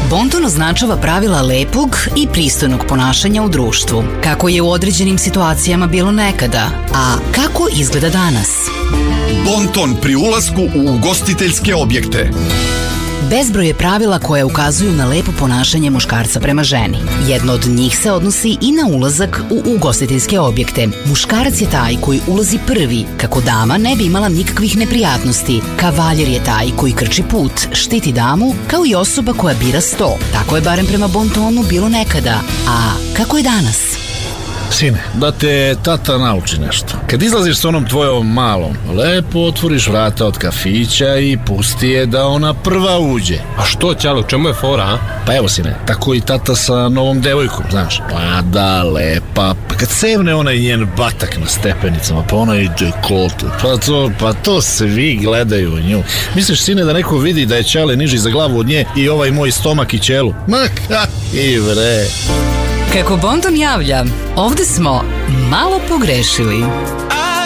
Bonton označava pravila lepog i pristojnog ponašanja u društvu. Kako je u određenim situacijama bilo nekada, a kako izgleda danas? Bonton pri ulasku u ugostiteljske objekte. Bezbroj je pravila koje ukazuju na lepo ponašanje muškarca prema ženi. Jedno od njih se odnosi i na ulazak u ugostiteljske objekte. Muškarac je taj koji ulazi prvi, kako dama ne bi imala nikakvih neprijatnosti. Kavaljer je taj koji krči put, štiti damu, kao i osoba koja bira sto. Tako je barem prema Bontonu bilo nekada. A kako je danas? Sine, da te tata nauči nešto. Kad izlaziš s onom tvojom malom, lepo otvoriš vrata od kafića i pusti je da ona prva uđe. A što, ćalo, čemu je fora, a? Pa evo, sine, tako i tata sa novom devojkom, znaš. Pa da, lepa. Pa kad sevne onaj njen batak na stepenicama, pa ona ide kote. Pa to svi gledaju u nju. Misliš, sine, da neko vidi da je ćale niži za glavu od nje i ovaj moj stomak i ćelu? Ma kakvi bre. Kako Bonton javlja, ovde smo malo pogrešili.